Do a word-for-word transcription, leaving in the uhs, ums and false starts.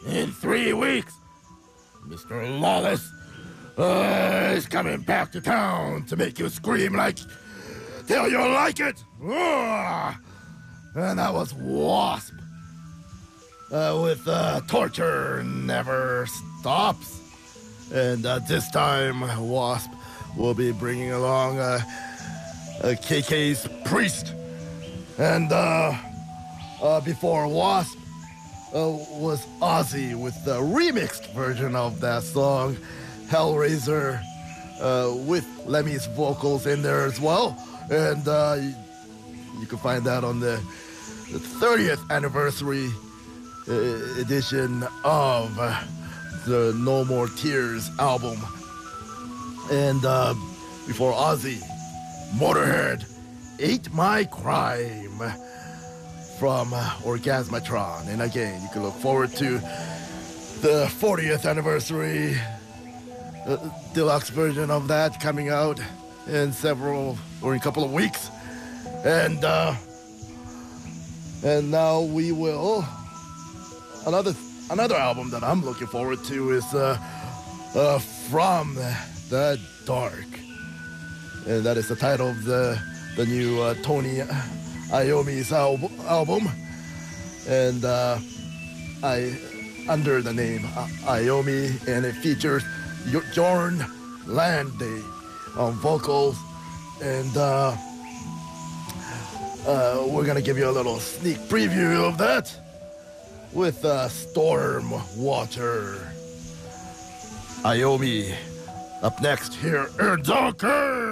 In three weeks, Mister Lawless uh, is coming back to town to make you scream like till you like it. Uh, and that was Wasp. Uh, with uh, torture never stops. And uh, this time, Wasp will be bringing along uh, uh, K K's priest. And uh, uh, before Wasp uh, was Ozzy with the remixed version of that song, Hellraiser, uh, with Lemmy's vocals in there as well. And uh, you, you can find that on the, the thirtieth anniversary uh, edition of uh, the No More Tears album. And uh, before Ozzy, Motorhead, Ate My Crime from uh, Orgasmatron. And again, you can look forward to the fortieth anniversary uh, deluxe version of that coming out in several or in a couple of weeks. And uh, and now we will another another album that I'm looking forward to is uh, uh, From the Dark, and that is the title of the the new uh, Tony Iommi's al- album, and uh, I under the name uh, Iommi, and it features Jorn Lande on vocals, and uh, uh, we're gonna give you a little sneak preview of that with uh, Storm Water. Iommi up next here in Donkey.